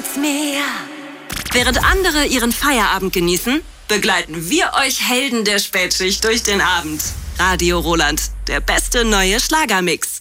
gibt's mehr. Während andere ihren Feierabend genießen, begleiten wir euch Helden der Spätschicht durch den Abend. Radio Roland, der beste neue Schlagermix.